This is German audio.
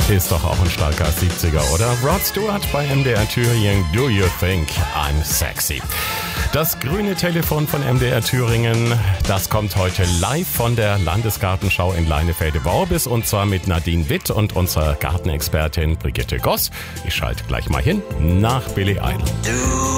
Ist doch auch ein starker 70er, oder? Rod Stewart bei MDR Thüringen, Do You Think I'm Sexy? Das grüne Telefon von MDR Thüringen, das kommt heute live von der Landesgartenschau in Leinefelde-Worbis und zwar mit Nadine Witt und unserer Gartenexpertin Brigitte Goss. Ich schalte gleich mal hin nach Billie Eilish.